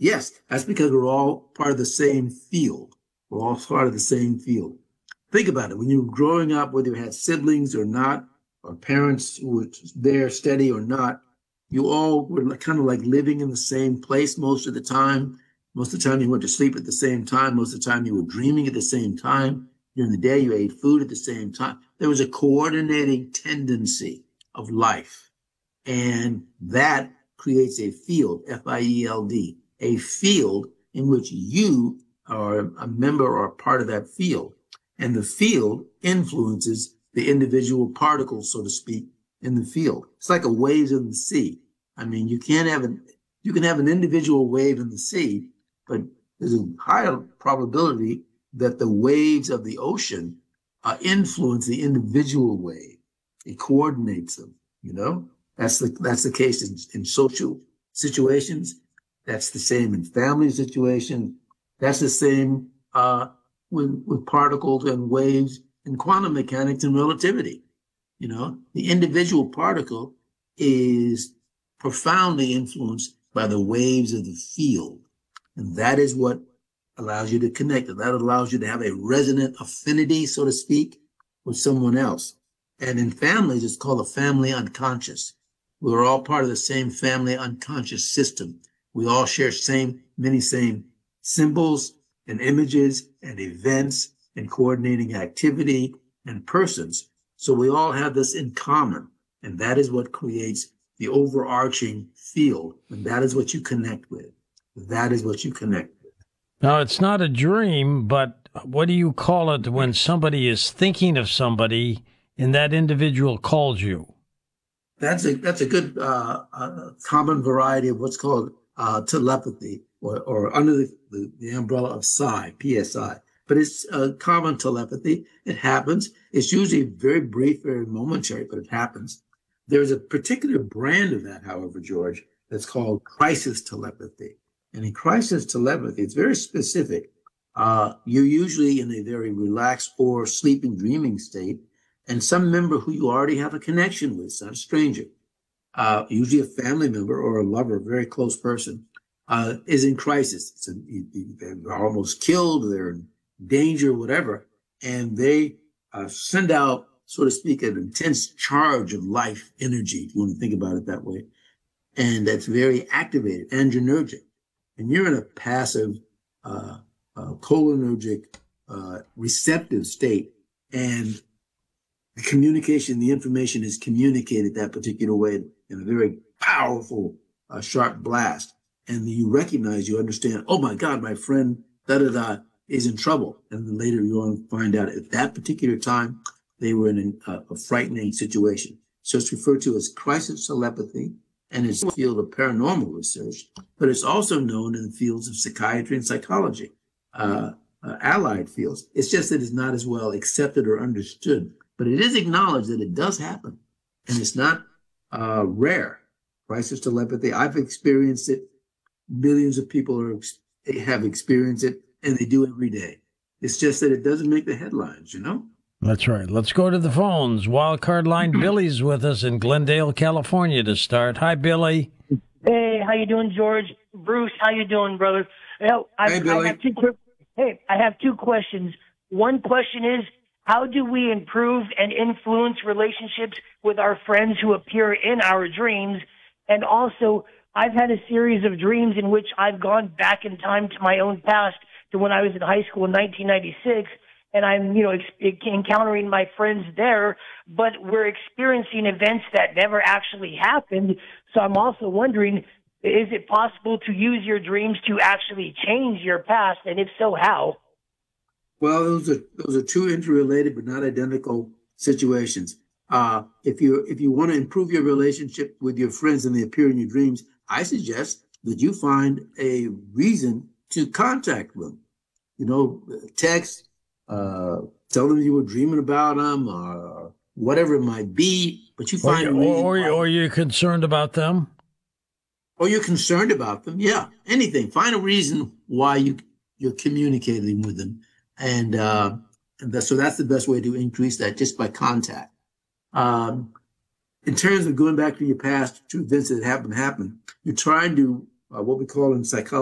Yes, that's because we're all part of the same field. We're all part of the same field. Think about it. When you were growing up, whether you had siblings or not, or parents who were there steady or not, you all were kind of like living in the same place most of the time. Most of the time you went to sleep at the same time. Most of the time you were dreaming at the same time. During the day, you ate food at the same time. There was a coordinating tendency of life. And that creates a field, F-I-E-L-D, a field in which you are a member or a part of that field. And the field influences the individual particles, so to speak, in the field. It's like a wave in the sea. I mean, you can have an individual wave in the sea, but there's a higher probability that the waves of the ocean influence the individual wave. It coordinates them, you know? That's the case in social situations. That's the same in family situations. That's the same with particles and waves in quantum mechanics and relativity. You know, the individual particle is profoundly influenced by the waves of the field. And that is what allows you to connect. And that allows you to have a resonant affinity, so to speak, with someone else. And in families, it's called a family unconscious. We're all part of the same family unconscious system. We all share many same symbols and images and events and coordinating activity and persons. So we all have this in common. And that is what creates the overarching field. And that is what you connect with. That is what you connect with. Now, it's not a dream, but what do you call it when somebody is thinking of somebody and that individual calls you? That's a good common variety of what's called telepathy, or under the umbrella of psi, PSI. But it's common telepathy. It happens. It's usually very brief, very momentary, but it happens. There's a particular brand of that, however, George, that's called crisis telepathy. And in crisis telepathy, it's very specific. You're usually in a very relaxed or sleeping, dreaming state, and some member who you already have a connection with, it's not a stranger, usually a family member or a lover, a very close person, is in crisis. They're almost killed, they're in danger, whatever, and they send out, so to speak, an intense charge of life energy, if you want to think about it that way, and that's very activated, adrenergic. And you're in a passive, cholinergic, receptive state, and the information is communicated that particular way in a very powerful, sharp blast. And you recognize, you understand, oh my God, my friend, da-da-da, is in trouble. And then later you're going to find out at that particular time, they were in a frightening situation. So it's referred to as crisis telepathy, and it's a field of paranormal research, but it's also known in the fields of psychiatry and psychology, allied fields. It's just that it's not as well accepted or understood, but it is acknowledged that it does happen, and it's not rare. Crisis telepathy, I've experienced it. Millions of people have experienced it, and they do every day. It's just that it doesn't make the headlines, you know? That's right. Let's go to the phones. Wildcard line Billy's with us in Glendale, California to start. Hi, Billy. Hey, how you doing, George? Bruce, how you doing, brother? Hey, Billy. I have two questions. One question is, how do we improve and influence relationships with our friends who appear in our dreams? And also, I've had a series of dreams in which I've gone back in time to my own past, to when I was in high school in 1996, and I'm, encountering my friends there, but we're experiencing events that never actually happened. So I'm also wondering, is it possible to use your dreams to actually change your past? And if so, how? Well, those are two interrelated but not identical situations. If you want to improve your relationship with your friends and they appear in your dreams, I suggest that you find a reason to contact them. Text, tell them you were dreaming about them, or whatever it might be. But you find a reason. Or you're concerned about them. Or you're concerned about them. Yeah, anything. Find a reason why you're communicating with them, so that's the best way to increase that, just by contact. In terms of going back to your past, to events that happen, you're trying to what we call in psychology